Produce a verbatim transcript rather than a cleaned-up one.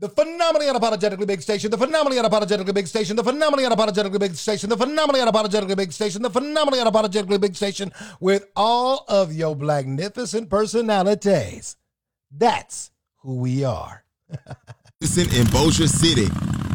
The phenomenally unapologetically big station, the phenomenally unapologetically big station, the phenomenally unapologetically big station, the phenomenally unapologetically big station, the phenomenally unapologetically big station with all of your magnificent personalities. That's who we are. Listen in Bossier City.